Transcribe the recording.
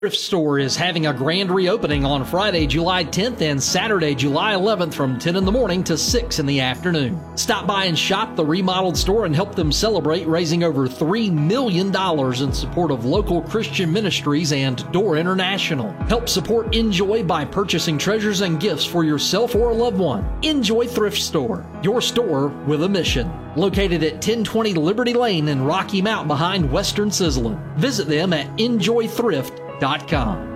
Thrift Store is having a grand reopening on Friday, July 10th and Saturday, July 11th from 10 in the morning to 6 in the afternoon. Stop by and shop the remodeled store and help them celebrate raising over $3 million in support of local Christian ministries and Door International. Help support Enjoy by purchasing treasures and gifts for yourself or a loved one. Enjoy Thrift Store, your store with a mission. Located at 1020 Liberty Lane in Rocky Mount behind Western Sizzlin'. Visit them at enjoythrift.com.